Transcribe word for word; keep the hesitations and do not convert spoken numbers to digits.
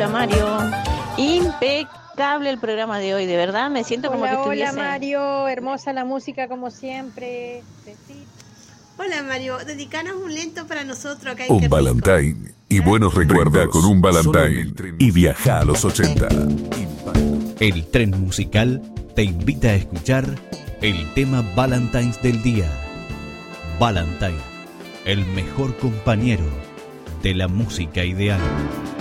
hola Mario. Impecable el programa de hoy, de verdad, me siento como Hola, que hola estuviese... Mario, hermosa la música como siempre. Besito. Hola Mario, dedicanos un lento para nosotros acá en Un Qué Rico. Valentine y buenos recuerdos con un Valentine y viaja a los ochenta. El tren musical te invita a escuchar el tema Valentines del día. Valentine, el mejor compañero de la música ideal.